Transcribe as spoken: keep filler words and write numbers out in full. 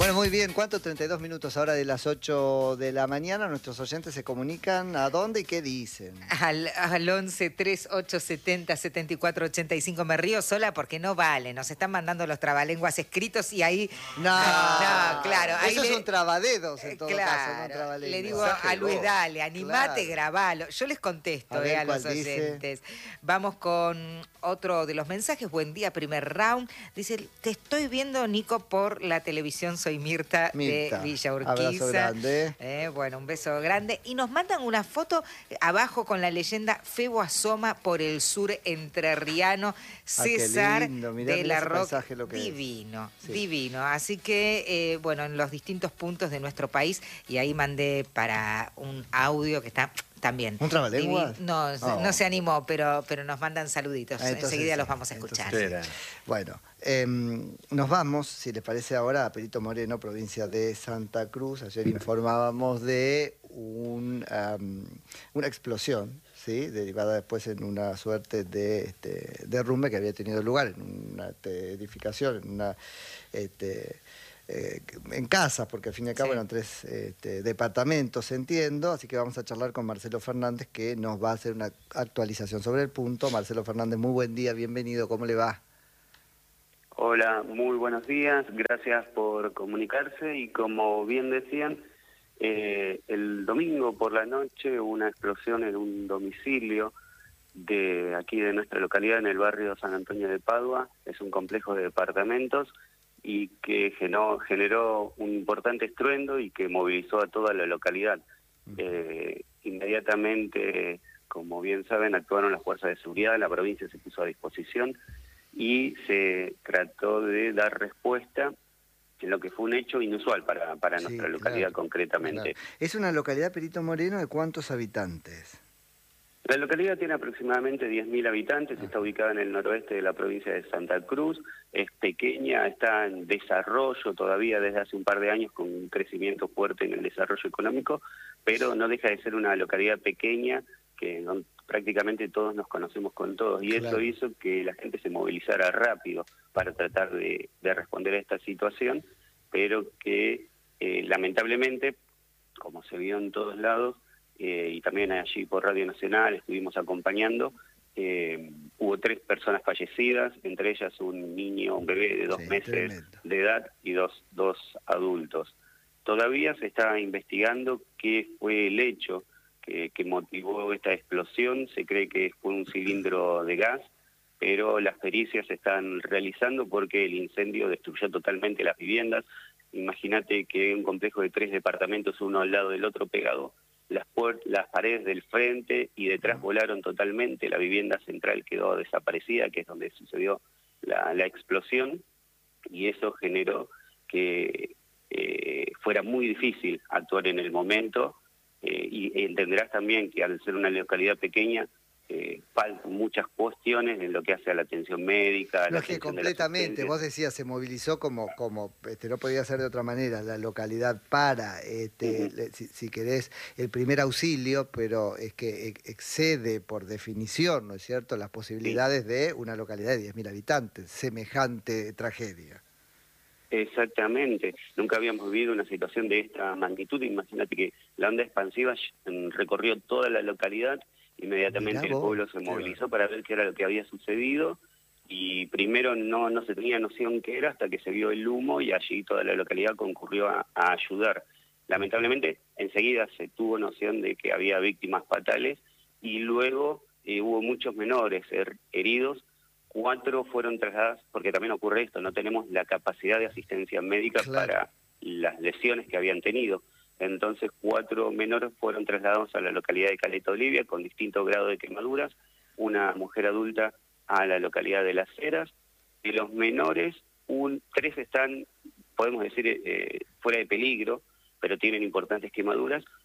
Bueno, muy bien. ¿Cuánto? treinta y dos minutos ahora de las ocho de la mañana. Nuestros oyentes se comunican a dónde y qué dicen. Al, al once, treinta y ocho, setenta, setenta y cuatro, ochenta y cinco. Me río sola porque no vale. Nos están mandando los trabalenguas escritos y ahí... No, no claro. Ahí eso le, es un trabadedos en todo claro, caso, no trabalenguas. le digo a Luis, dale, animate, claro. grabalo. Yo les contesto A ver, eh, a ¿cuál los oyentes. dice? Vamos con otro de los mensajes. Buen día, primer round. Dice, te estoy viendo, Nico, por la televisión. Soy Mirta, Mirta. de Villa Urquiza. Abrazo grande. Eh, bueno, un beso grande. Y nos mandan una foto abajo con la leyenda Febo asoma por el sur entrerriano. César ah, qué lindo. Mirá, de mirá la ese Roca. paisaje, lo que Divino, es. Sí. divino. Así que, eh, bueno, en los distintos puntos de nuestro país, y ahí mandé para un audio que está también. ¿Un trabalenguas? No, oh. no se animó, pero, pero nos mandan saluditos. Ah, entonces, enseguida sí, los vamos a escuchar. Sí. Bueno, eh, nos vamos, si les parece ahora, a Perito Moreno, provincia de Santa Cruz. Ayer informábamos de un, um, una explosión, ¿sí? Derivada después en una suerte de este, derrumbe que había tenido lugar en una este, edificación, en una... Este, Eh, en casa, porque al fin y al cabo sí. eran tres este, departamentos, entiendo, así que vamos a charlar con Marcelo Fernández, que nos va a hacer una actualización sobre el punto. Marcelo Fernández, muy buen día, bienvenido, ¿cómo le va? Hola, muy buenos días, gracias por comunicarse y como bien decían, eh, el domingo por la noche hubo una explosión en un domicilio de aquí de nuestra localidad, en el barrio San Antonio de Padua. Es un complejo de departamentos y que generó, generó un importante estruendo y que movilizó a toda la localidad. Uh-huh. eh, inmediatamente, como bien saben, actuaron las fuerzas de seguridad, la provincia se puso a disposición y se trató de dar respuesta en lo que fue un hecho inusual para, para sí, nuestra localidad claro, concretamente. Claro. ¿Es una localidad, Perito Moreno, de cuántos habitantes? La localidad tiene aproximadamente diez mil habitantes, está ubicada en el noroeste de la provincia de Santa Cruz, es pequeña, está en desarrollo todavía desde hace un par de años con un crecimiento fuerte en el desarrollo económico, pero no deja de ser una localidad pequeña que no, prácticamente todos nos conocemos con todos y claro. Eso hizo que la gente se movilizara rápido para tratar de, de responder a esta situación, pero que eh, lamentablemente, como se vio en todos lados, Eh, y también allí por Radio Nacional estuvimos acompañando, eh, hubo tres personas fallecidas, entre ellas un niño, un bebé de dos sí, meses tremendo. de edad y dos, dos adultos. Todavía se está investigando qué fue el hecho que, que motivó esta explosión. Se cree que fue un cilindro de gas, pero las pericias se están realizando porque el incendio destruyó totalmente las viviendas. Imagínate que un complejo de tres departamentos, uno al lado del otro pegado, Las, las paredes del frente y detrás volaron totalmente, la vivienda central quedó desaparecida, que es donde sucedió la, la explosión, y eso generó que eh, fuera muy difícil actuar en el momento, eh, y entenderás también que al ser una localidad pequeña, Eh, faltan muchas cuestiones en lo que hace a la atención médica. No, es que completamente, vos decías, se movilizó como, como este, no podía ser de otra manera, la localidad para, este, uh-huh. le, si, si querés, el primer auxilio, pero es que excede por definición, ¿no es cierto?, las posibilidades sí. de una localidad de diez mil habitantes, semejante tragedia. Exactamente, nunca habíamos vivido una situación de esta magnitud. Imagínate que la onda expansiva recorrió toda la localidad. Inmediatamente el pueblo se movilizó para ver qué era lo que había sucedido y primero no, no se tenía noción qué era hasta que se vio el humo y allí toda la localidad concurrió a, a ayudar. Lamentablemente enseguida se tuvo noción de que había víctimas fatales y luego eh, hubo muchos menores her heridos, cuatro fueron trasladados, porque también ocurre esto, no tenemos la capacidad de asistencia médica claro. para las lesiones que habían tenido. Entonces cuatro menores fueron trasladados a la localidad de Caleta Olivia con distinto grado de quemaduras, una mujer adulta a la localidad de Las Heras. De los menores, un, tres están, podemos decir, eh, fuera de peligro, pero tienen importantes quemaduras.